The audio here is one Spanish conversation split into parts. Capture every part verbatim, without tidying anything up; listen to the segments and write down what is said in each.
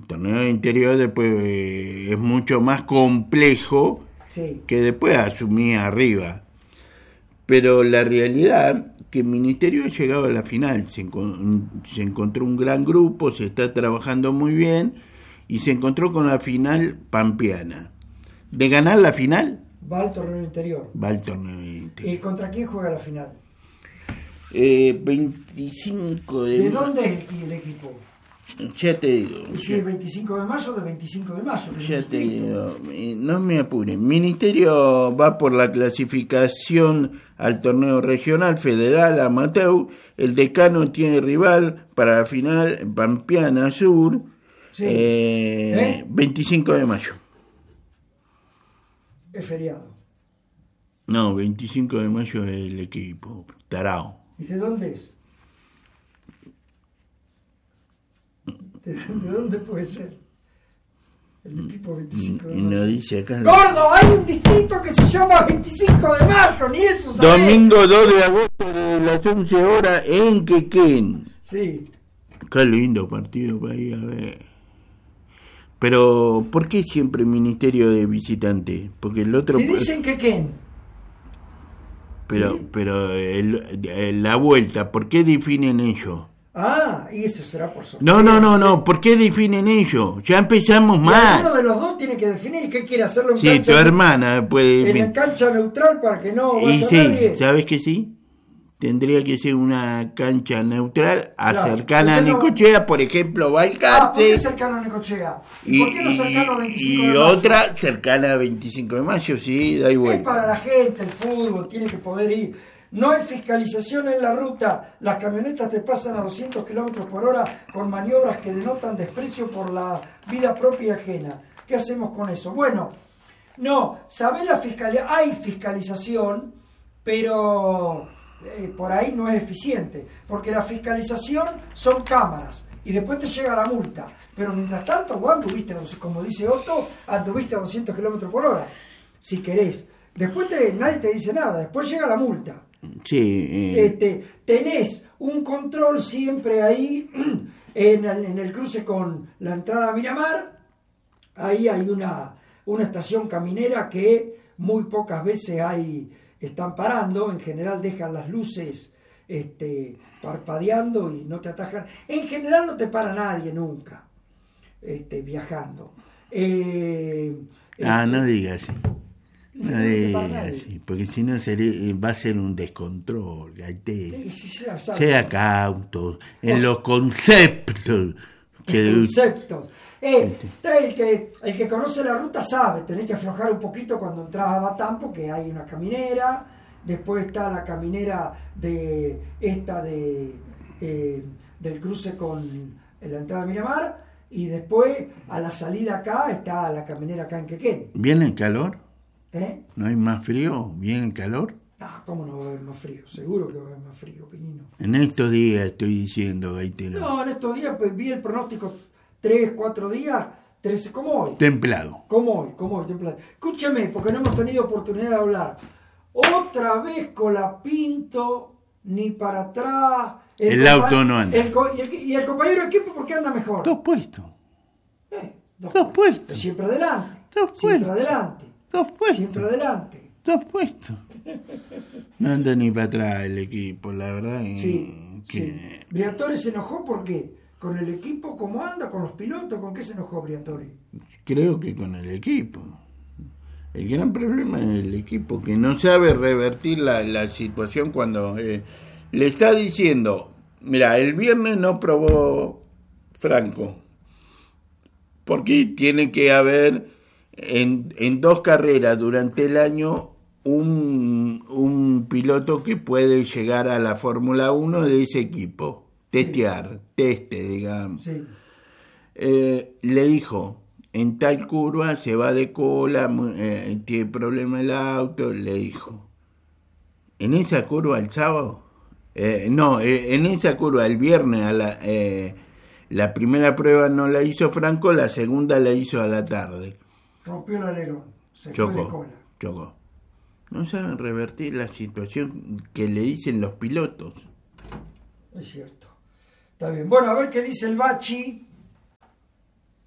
torneo interior después eh, es mucho más complejo Sí. que después asumí arriba. Pero la realidad que el Ministerio ha llegado a la final, se, encon- se encontró un gran grupo, se está trabajando muy bien y se encontró con la final pampeana. De ganar la final, Va al torneo interior. va al torneo interior. ¿Y contra quién juega la final? Eh, veinticinco de, ¿De ma- dónde es el, el equipo? Ya te digo. ¿Y si ya- el veinticinco de mayo de veinticinco de mayo? que es Ya un te distrito? digo, eh, no me apuren. Ministerio va por la clasificación al torneo regional, federal, amateur. El decano tiene rival para la final Pampeana Sur, Sí. eh, ¿Eh? veinticinco de mayo. Es feriado. No, veinticinco de mayo es el equipo, tarao. ¿Y de dónde es? ¿De, de dónde puede ser? El equipo veinticinco de Y mayo. nos dice acá. ¡Gordo! Hay un distrito que se llama veinticinco de mayo, ni eso sabés. Domingo dos de agosto de las once horas en Quequén. Sí. Qué lindo partido para ir a ver. Pero, ¿por qué siempre Ministerio de Visitante? Porque el otro... Si dicen que Ken. Pero, ¿sí? pero el- el- la vuelta, ¿por qué definen ellos? Ah, y eso será por sorteo. No, no, no, ¿sí? no, ¿por qué definen ellos? Ya empezamos Y mal. alguno de los dos tiene que definir qué quiere hacerlo en Sí, cancha, tu hermana puede... en la cancha neutral para que no vaya Y sí, nadie. ¿sabes que sí? Tendría que ser una cancha neutral, Claro, cercana a ese no- Necochea, por ejemplo, Ah, ¿por Balcarce. qué cercano a Necochea? ¿Y, Y, por qué no cercano a veinticinco y de mayo? otra cercana a veinticinco de mayo, sí, da igual. Es para la gente, el fútbol, tiene que poder ir. No hay fiscalización en la ruta. Las camionetas te pasan a doscientos kilómetros por hora con maniobras que denotan desprecio por la vida propia y ajena. ¿Qué hacemos con eso? Bueno, no, ¿sabés la fiscalía? Hay fiscalización, pero eh, por ahí no es eficiente. Porque la fiscalización son cámaras y después te llega la multa. Pero mientras tanto, vos anduviste, a- como dice Otto, anduviste a doscientos kilómetros por hora, si querés. Después te, nadie te dice nada, después llega la multa. Sí, eh, Este, tenés un control siempre ahí en el, en el cruce con la entrada a Miramar. Ahí hay una, una estación caminera que muy pocas veces hay, están parando. En general dejan las luces este, parpadeando y no te atajan. En general no te para nadie nunca este, viajando. Eh, ah, este, no digas así. No no te digas para nadie. así, porque si no sería- va a ser un descontrol. Gaite. Sí, sí, ya sabes. Sea cauto en Vos- los conceptos. Que, Conceptos. Eh, el, que, el que conoce la ruta sabe, tenés que aflojar un poquito cuando entras a Batán porque hay una caminera, después está la caminera de esta de eh, del cruce con la entrada a Miramar y después a la salida acá está la caminera acá en Quequén. ¿Viene el calor? ¿Eh? ¿No hay más frío? ¿Viene el calor? Ah, ¿cómo no va a haber más frío? Seguro que va a haber más frío, Pinino. En estos días estoy diciendo, Gaitero. No, en estos días pues vi el pronóstico tres, cuatro días, trece, como hoy. Templado. Como hoy, como hoy, templado. Escúchame, porque no hemos tenido oportunidad de hablar. Otra vez Colapinto, ni para atrás. El compa- auto no anda. el co- y, el, y el compañero de equipo, ¿por qué anda mejor? Dos puestos. Eh, dos, Dos puestos. Siempre adelante. Dos siempre puestos. adelante. Dos puestos. Siempre adelante. Dos puestos. No anda ni para atrás el equipo, la verdad. que- Sí, que- sí. Briatore se enojó, ¿por qué? ¿Con el equipo cómo anda? ¿Con los pilotos? ¿Con qué se enojó Briatore? Creo que con el equipo. El gran problema es el equipo, que no sabe revertir la, la situación cuando eh, le está diciendo, mira, el viernes no probó Franco, porque tiene que haber en, en dos carreras durante el año un, un piloto que puede llegar a la Fórmula uno de ese equipo, testear, teste, digamos. Sí. Eh, le dijo, en tal curva se va de cola, eh, tiene problema el auto, le dijo. En esa curva el sábado, eh, no, eh, en esa curva el viernes, a la, eh, la primera prueba no la hizo Franco, la segunda la hizo a la tarde. Rompió el alerón. Se fue de Chocó, cola. chocó. No saben revertir la situación que le dicen los pilotos. Es cierto. Está bien. Bueno, a ver qué dice el Bachi.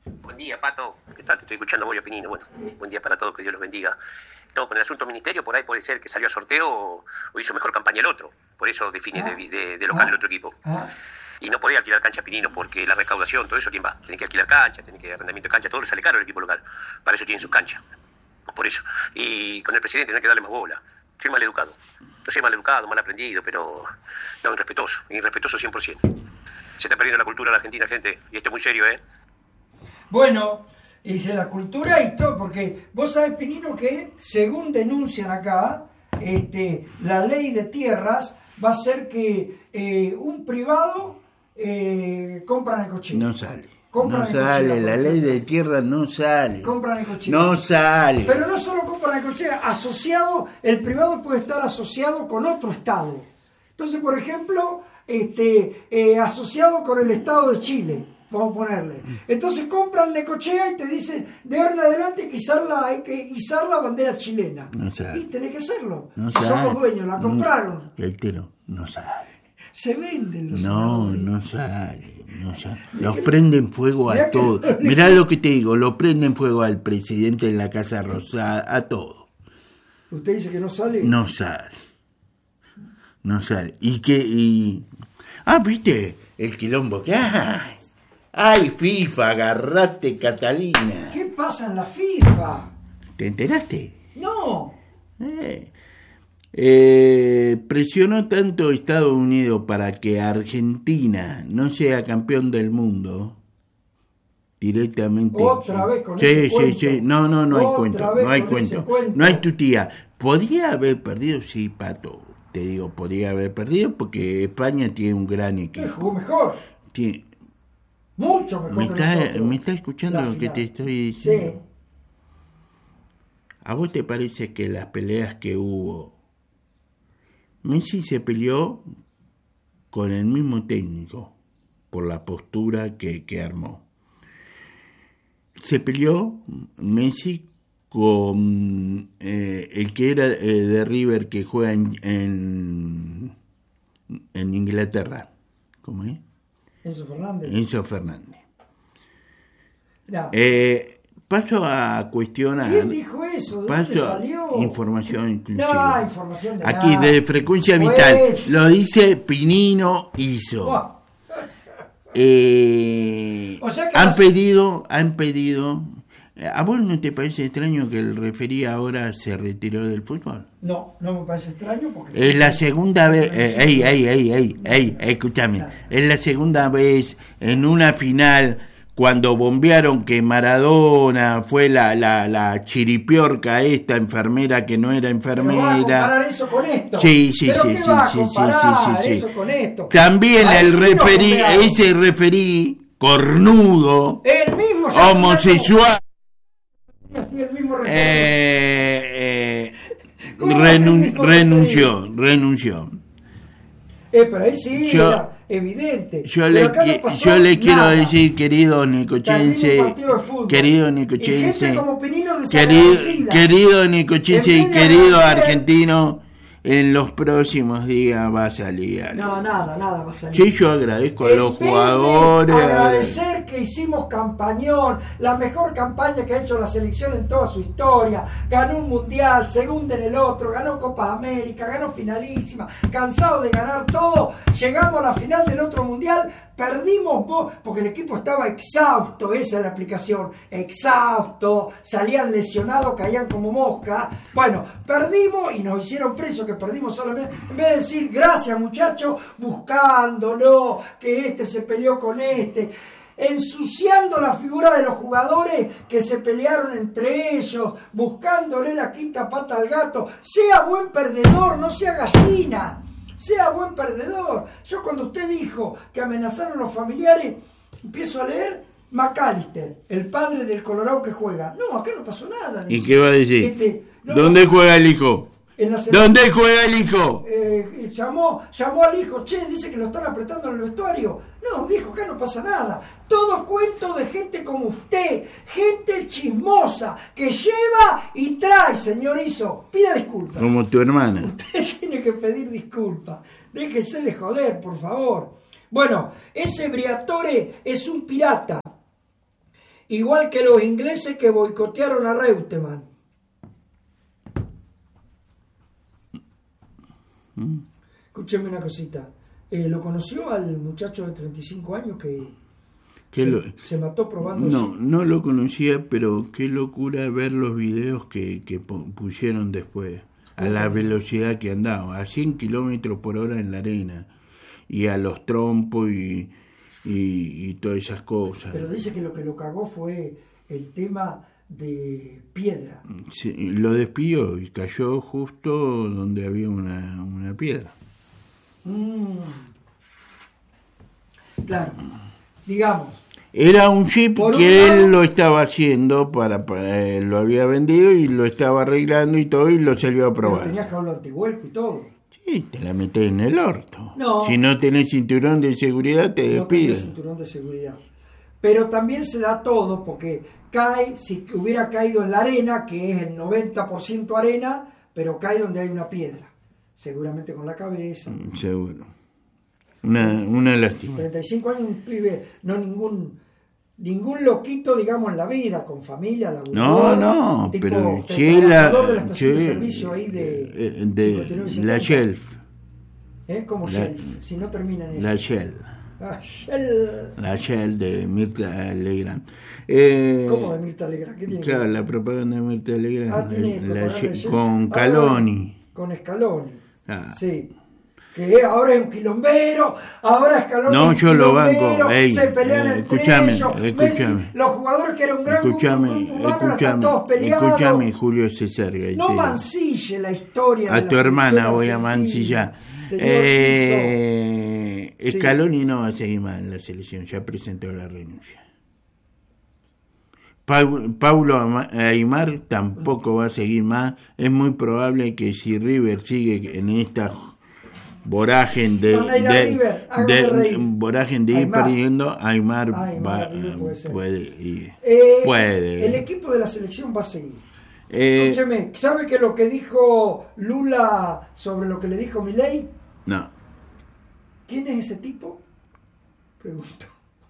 Buen día, Pato. ¿Qué tal? Te estoy escuchando, Borio Pinino. Bueno, buen día para todos, que Dios los bendiga. No, con el asunto ministerio, por ahí puede ser que salió a sorteo o, o hizo mejor campaña el otro. Por eso define ah, de, de, de local ah, el otro equipo. Ah. Y no podía alquilar cancha Pinino porque la recaudación, todo eso, ¿quién va? Tiene que alquilar cancha, tiene que arrendamiento de cancha, todo le sale caro al equipo local. Para eso tienen sus canchas. Por eso. Y con el presidente tiene que darle más bola. Ser mal educado. No sé, mal educado, mal aprendido, pero no, irrespetuoso. Irrespetuoso cien por ciento. Se está perdiendo la cultura de la Argentina, gente. Y esto es muy serio, ¿eh? Bueno, dice la cultura y todo, porque vos sabés, Pinino, que según denuncian acá, este, la ley de tierras va a ser que eh, un privado eh, compra Necochea. No sale. Compra no Necochea, sale, la ley de tierra no sale. Compra Necochea. No sale. Pero no solo compra Necochea, asociado, el privado puede estar asociado con otro estado. Entonces, por ejemplo, este, eh, asociado con el estado de Chile, vamos a ponerle. Entonces compran Necochea y te dicen, de ahora en adelante hay que izar la, hay que izar la bandera chilena. No sale. Y tenés que hacerlo. No si sale. somos dueños, la compraron. No, reitero, no sale. Se venden los No, senadores. no sale, no sale. Los prenden fuego Mirá a que- todo. Mirá lo que te digo, lo prenden fuego al presidente en la Casa Rosada, a todo. ¿Usted dice que no sale? No sale. No sale. Y que... Y... Ah, ¿viste? El quilombo que hay. Ay, FIFA, agarrate, Catalina. ¿Qué pasa en la FIFA? ¿Te enteraste? No. Eh. Eh, presionó tanto Estados Unidos para que Argentina no sea campeón del mundo directamente. Otra vez con sí, ese sí, cuento. sí. No, no, no hay Otra cuento. vez No hay con ese cuento. cuento. No hay tu tía. ¿Podría haber perdido? Sí, Pato. Te digo, podría haber perdido porque España tiene un gran ¿Qué equipo. jugó mejor? Tiene... Mucho mejor ¿Me que está, nosotros. ¿Me está escuchando La lo que final. te estoy Sí. diciendo? ¿A vos te parece que las peleas que hubo, Messi se peleó con el mismo técnico por la postura que, que armó? Se peleó Messi con eh, el que era eh, de River, que juega en, en, en Inglaterra. ¿Cómo es? Enzo Fernández. Enzo Fernández. Mirá, Eh, paso a cuestionar. ¿quién dijo eso? ¿De dónde Paso salió? información inclusiva. No, información de Aquí nada. de Frecuencia Pues- Vital. Lo dice Pinino Iso. Buah. Eh, O sea que han las- pedido, han pedido. ¿A vos no te parece extraño que el referí ahora se retiró del fútbol? No, no me parece extraño porque... Es la segunda vez, eh, ey, ey, ey, ey, ey, escúchame, es la segunda vez en una final cuando bombearon que Maradona fue la, la, la chiripiorca esta enfermera que no era Pero va a enfermera. comparar eso con esto. Sí, sí, ¿Pero sí, qué sí, va a sí, sí, comparar sí, sí, sí. eso con esto? También Ahí el sí nos referí, bombearon. ese referí cornudo, El mismo... ya homosexual, así el mismo referí. eh, eh, ¿Cómo va a ser el renun- mismo renunció, renunció. Eh, pero ahí sí Yo- era evidente. Yo Pero le, acá no qui- pasó yo le quiero nada. decir, querido Perdimos necochense, un partido de fútbol. querido Y necochense, gente como Pinino querido, desagradecida. querido necochense y En vez de querido agradecer- argentino, en los próximos días va a salir algo. No, nada, nada va a salir. Sí, yo agradezco a En los vez de jugadores. agradecer que hicimos campañón, la mejor campaña que ha hecho la selección en toda su historia. Ganó un mundial, segundo en el otro, ganó Copa América, ganó finalísima, cansado de ganar todo. Llegamos a la final del otro mundial, perdimos vos, porque el equipo estaba exhausto, esa es la explicación, exhausto, salían lesionados, caían como mosca. Bueno, perdimos y nos hicieron presos, que perdimos solamente, en vez de decir gracias muchachos, buscándolo, que este se peleó con este, ensuciando la figura de los jugadores que se pelearon entre ellos, buscándole la quinta pata al gato. Sea buen perdedor, no sea gallina. Sea buen perdedor. Yo cuando usted dijo que amenazaron a los familiares, empiezo a leer McAllister, el padre del Colorado que juega. No, acá no pasó nada. ¿Y dice. qué va a decir? Este, no ¿Dónde pasó- juega el hijo? en la semana- ¿Dónde juega el hijo? Eh, llamó, llamó al hijo, che, dice que lo están apretando en el vestuario. No, viejo, acá no pasa nada. Todo cuento de gente como usted, gente chismosa, que lleva y trae, señor Iso. Pida disculpas. Como tu hermana. Usted tiene que pedir disculpas. Déjese de joder, por favor. Bueno, ese Briatore es un pirata. Igual que los ingleses que boicotearon a Reutemann. ¿Mm? Escúcheme una cosita. Eh, ¿Lo conoció al muchacho de treinta y cinco años que se, lo, se mató probando? No, no lo conocía, pero qué locura ver los videos que, que pusieron después. A la velocidad que andaba, a cien kilómetros por hora en la arena. Y a los trompos y, y, y todas esas cosas. Pero dice que lo que lo cagó fue el tema de piedra. Sí, lo despidió y cayó justo donde había una, una piedra. Mm. Claro, digamos. Era un chip Por que un él lado, lo estaba haciendo, para, para él lo había vendido y lo estaba arreglando y todo y lo salió a probar. Tenía jaula antivuelco y todo. Sí, te la metés en el orto. No. Si no tenés cinturón de seguridad, te no despiden. tenía cinturón de seguridad. Pero también se da todo porque cae, si hubiera caído en la arena, que es el noventa por ciento arena, pero cae donde hay una piedra. Seguramente con la cabeza. Seguro. Una, una lástima. treinta y cinco años, un pibe, no ningún ningún loquito, digamos, en la vida, con familia, laburador. No, no, tipo, pero te- sí la, trabajador de la estación sí, de servicio ahí de, eh, de cincuenta y nueve setenta. la Shelf. ¿Eh? Como la- Shelf, si no termina en La F. Shell. Ah, Shell. La Shell de Mirta Legrand. Eh, ¿Cómo de Mirta Legrand? ¿Qué tiene que Claro, ver? la propaganda de Mirta Legrand. Ah, tiene la propaganda Shell, de Shell. con Ah, Caloni. Con Scaloni. Ah. Sí. Que ahora es un quilombero, ahora Scaloni No, es un yo lo quilombero, banco. Ey, se pelean eh, entre escúchame, ellos. escúchame. Messi, los jugadores que eran un gran Escúchame, grupo humano están escúchame, todos peleados. escúchame, Julio César Gaitero. No mancille la historia A de tu la hermana selección voy a argentina, mancillar. señor Eh, Rizzo. Sí. Scaloni no va a seguir más en la selección, ya presentó la renuncia. Pau- Paulo Ama- Aymar tampoco va a seguir más. Es muy probable que si River sigue en esta voragen de, Van a ir a de, River, hágame de- reír. voragen de ir Aymar. perdiendo, Aymar, Aymar, va, River puede ser. puede ir. Eh, puede. El equipo de la selección va a seguir. Eh, Escúcheme, ¿sabe que lo que dijo Lula sobre lo que le dijo Milei? no. ¿Quién es ese tipo? Pregunto.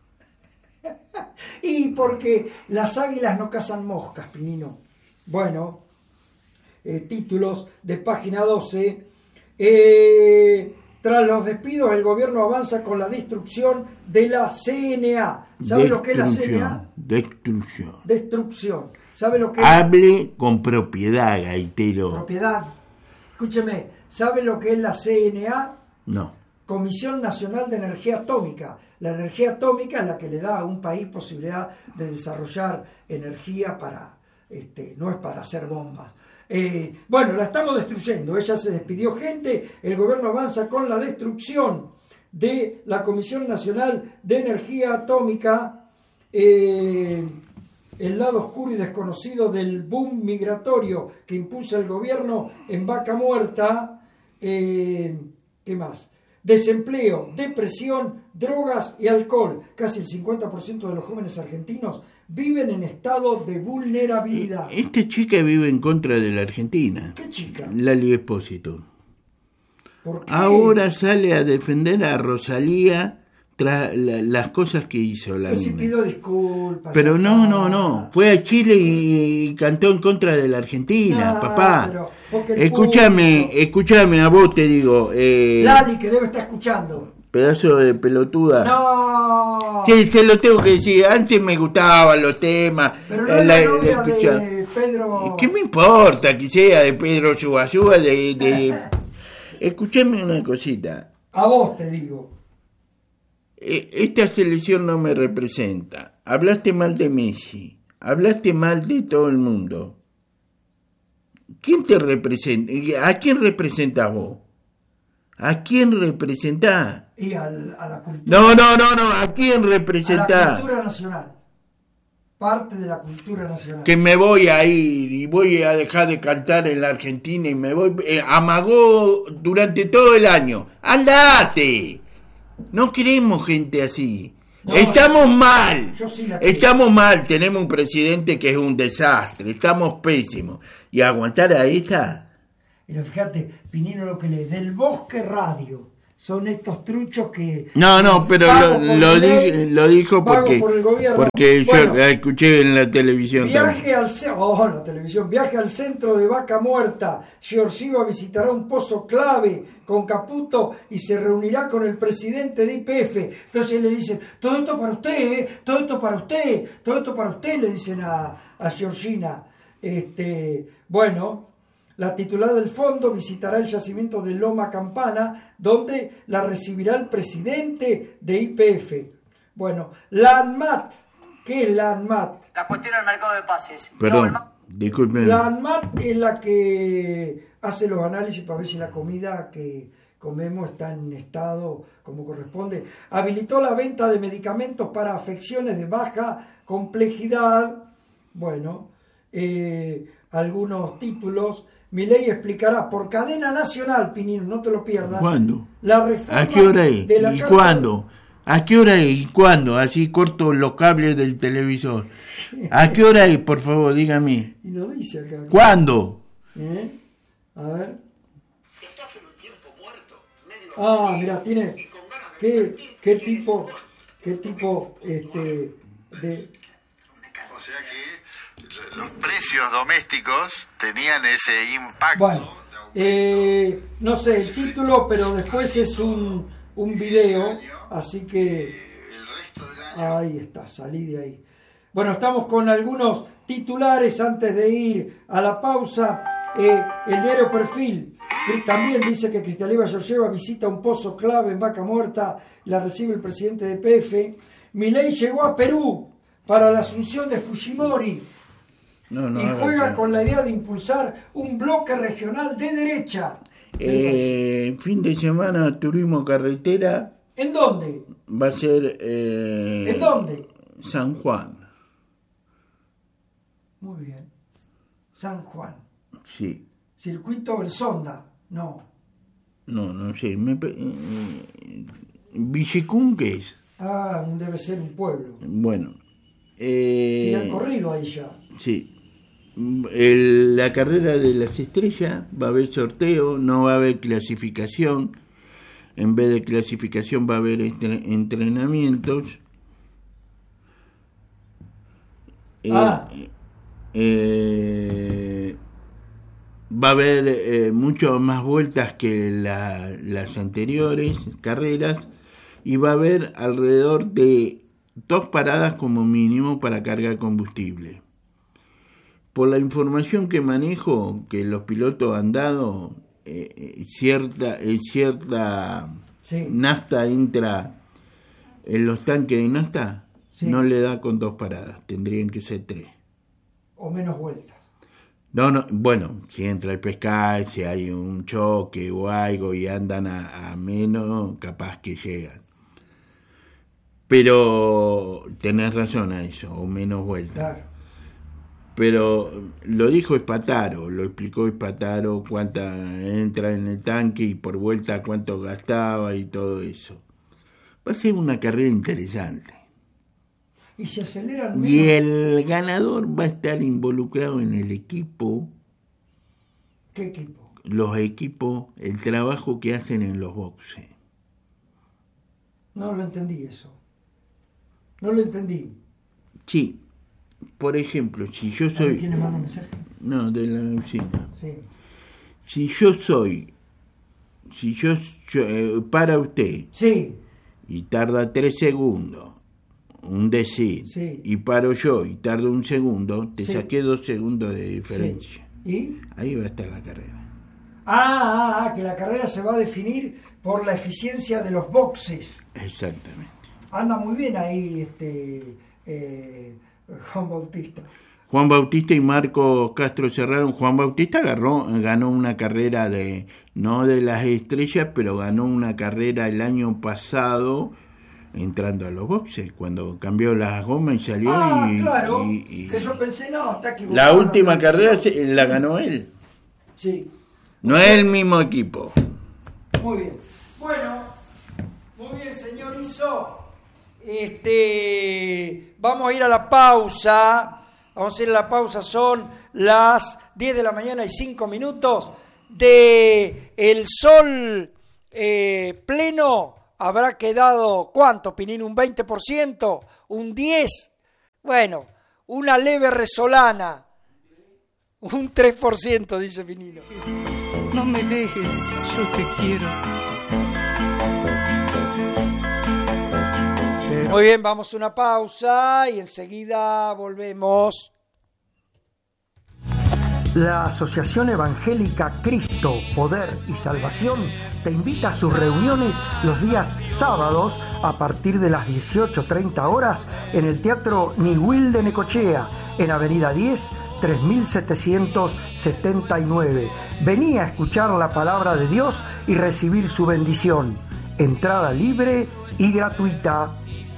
Y porque las águilas no cazan moscas, Pinino. Bueno, eh, títulos de página doce. Eh, tras los despidos, el gobierno avanza con la destrucción de la C N A. ¿Sabe lo que es la C N A? Destrucción. Destrucción. ¿Sabe lo que es? Hable con propiedad, Gaitero. Propiedad. Escúcheme, ¿sabe lo que es la C N A? No. Comisión Nacional de Energía Atómica. La energía atómica es la que le da a un país posibilidad de desarrollar energía para, este, no es para hacer bombas. Eh, bueno, la estamos destruyendo. Ella se despidió gente, el gobierno avanza con la destrucción de la Comisión Nacional de Energía Atómica. Eh, el lado oscuro y desconocido del boom migratorio que impulsa el gobierno en Vaca Muerta. Eh, ¿Qué más? Desempleo, depresión, drogas y alcohol. Casi el cincuenta por ciento de los jóvenes argentinos viven en estado de vulnerabilidad. Esta chica vive en contra de la Argentina. ¿Qué chica? Lali Espósito. ¿Por qué? Ahora sale a defender a Rosalía tras la- las cosas que hizo la Pues sí, mina. pido disculpas. Pero ya no, está. no, no. Fue a Chile y, y cantó en contra de la Argentina, No, papá. pero porque el Escúchame, público- escúchame, a vos te digo. Eh, Lali, que debe estar escuchando. Pedazo de pelotuda. No. Sí, se lo tengo que decir. Antes me gustaban los temas. Pero no eh, es la- la la novia escucha- de Pedro. ¿Qué me importa que sea de Pedro Subazúa? De, de... Escúchame una cosita. A vos te digo. Eh, Esta selección no me representa. Hablaste mal de Messi. Hablaste mal de todo el mundo. ¿Quién te representa? ¿A quién representás vos? ¿A quién representás? Y al- a la cultura. No, no, no, no. ¿A quién A la representás? cultura nacional. Parte de la cultura nacional. Que me voy a ir y voy a dejar de cantar en la Argentina y me voy. Eh, amagó durante todo el año. ¡Andate! No queremos gente así. No, Estamos yo- mal. yo sí la quiero. Estamos mal. Tenemos un presidente que es un desastre. Estamos pésimos. ¿Y aguantar a esta? Pero fíjate, Pinino, lo que le del Bosque Radio, son estos truchos que... No, no, pero lo, lo, di, lo dijo porque, por el gobierno. porque bueno, yo escuché en la televisión viaje también. al oh, la televisión, viaje al centro de Vaca Muerta. Giorgiva visitará un pozo clave con Caputo y se reunirá con el presidente de Y P F. Entonces le dicen, todo esto para usted, ¿eh? todo esto para usted, todo esto para usted, le dicen a, a Georgina. Este, bueno... La titular del fondo visitará el yacimiento de Loma Campana, donde la recibirá el presidente de Y P F. Bueno, la ANMAT, ¿qué es la ANMAT? La cuestión del mercado de pases. Perdón, No, disculpen. La ANMAT es la que hace los análisis para ver si la comida que comemos está en estado como corresponde. Habilitó la venta de medicamentos para afecciones de baja complejidad. Bueno, eh, algunos títulos... Milei explicará por cadena nacional, Pinino, no te lo pierdas. ¿Cuándo? La reforma ¿A qué hora es? de la ¿Y Carta... cuándo? ¿A qué hora es? ¿Y cuándo? Así corto los cables del televisor. ¿A qué hora es, por favor? Dígame. Y no dice acá. ¿Cuándo? ¿Eh? A ver. Ah, mira, tiene... ¿Qué, qué tipo... ¿Qué tipo este de... O sea que los precios domésticos tenían ese impacto. Bueno, eh, no sé el título, pero después es un, un video, así que ahí está, salí de ahí. Bueno, estamos con algunos titulares antes de ir a la pausa. Eh, el diario Perfil que también dice que Cristalina Georgieva visita un pozo clave en Vaca Muerta, la recibe el presidente de Y P F. Milei llegó a Perú para la asunción de Fujimori. No, no, y juega no. con la idea de impulsar un bloque regional de derecha. Eh, fin de semana, turismo carretera. ¿En dónde? Va a ser... Eh, ¿En dónde? San Juan. Muy bien. San Juan. Sí. Circuito El Sonda. No. No, no sé. Me, eh, Villicún, ¿qué es? Ah, debe ser un pueblo. Bueno. Eh, Sí, han corrido ahí ya. Sí. El, la carrera de las estrellas va a haber sorteo, no va a haber clasificación. En vez de clasificación va a haber entre, entrenamientos. Ah. Eh, eh, va a haber eh, mucho más vueltas que la, las anteriores carreras y va a haber alrededor de dos paradas como mínimo para cargar combustible. Por la información que manejo, que los pilotos han dado, eh, cierta, eh, cierta sí. nafta entra en los tanques de nafta, sí. No le da con dos paradas, tendrían que ser tres. O menos vueltas. No, no, bueno, si entra el pescar, si hay un choque o algo y andan a, a menos, capaz que llegan. Pero tenés razón a eso, o menos vueltas. Claro. Pero lo dijo Espataro, lo explicó Espataro, cuánta entra en el tanque y por vuelta cuánto gastaba y todo eso. Va a ser una carrera interesante. Y se aceleran menos. Y el ganador va a estar involucrado en el equipo. ¿Qué equipo? Los equipos, el trabajo que hacen en los boxes. No lo entendí eso. No lo entendí. Sí. Por ejemplo, si yo soy... ¿Quién le manda un mensaje? No, de la oficina. Sí. Si yo soy... Si yo... yo eh, para usted... Sí. Y tarda tres segundos, un decir, sí. Y paro yo y tardo un segundo, te sí. saqué dos segundos de diferencia. Sí. ¿Y? Ahí va a estar la carrera. Ah, ah, ah, que la carrera se va a definir por la eficiencia de los boxes. Exactamente. Anda muy bien ahí este eh, Juan Bautista. Juan Bautista y Marco Castro cerraron. Juan Bautista agarró, ganó una carrera de, no de las estrellas, pero ganó una carrera el año pasado entrando a los boxes, cuando cambió las gomas y salió. Ah, y, claro, y, y, que yo pensé, no, está equivocado. La última carrera se, la ganó él. Sí. No es el mismo equipo. Muy bien. Bueno, muy bien, señor Iso. Este, vamos a ir a la pausa. Vamos a ir a la pausa, son las diez de la mañana y cinco minutos. De El Sol eh, pleno habrá quedado, ¿cuánto, Pinino? ¿Un veinte por ciento? ¿Un diez por ciento? Bueno, una leve resolana, un tres por ciento, dice Pinino. No me dejes, yo te quiero. Muy bien, vamos a una pausa y enseguida volvemos. La Asociación Evangélica Cristo, Poder y Salvación te invita a sus reuniones los días sábados a partir de las dieciocho treinta horas en el Teatro Niwil de Necochea, en Avenida diez, tres mil setecientos setenta y nueve. Vení a escuchar la palabra de Dios y recibir su bendición. Entrada libre y gratuita.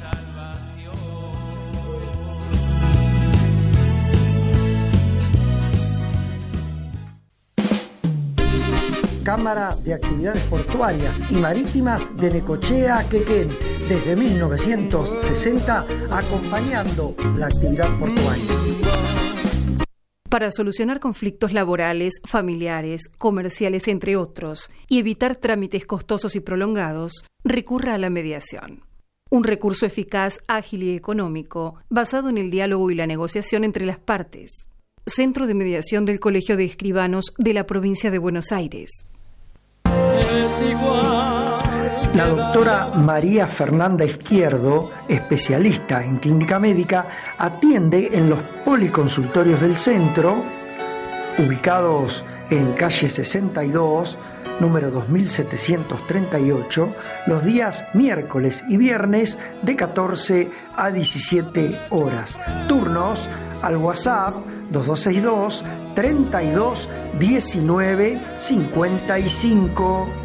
Cámara de Actividades Portuarias y Marítimas de Necochea, Quequén, desde mil novecientos sesenta, acompañando la actividad portuaria. Para solucionar conflictos laborales, familiares, comerciales, entre otros, y evitar trámites costosos y prolongados, recurra a la mediación. Un recurso eficaz, ágil y económico, basado en el diálogo y la negociación entre las partes. Centro de Mediación del Colegio de Escribanos de la Provincia de Buenos Aires. La doctora María Fernanda Izquierdo, especialista en clínica médica, atiende en los policonsultorios del centro, ubicados en calle sesenta y dos, número dos mil setecientos treinta y ocho, los días miércoles y viernes de catorce a diecisiete horas. Turnos al WhatsApp dos dos seis dos, treinta y dos, diecinueve, cincuenta y cinco.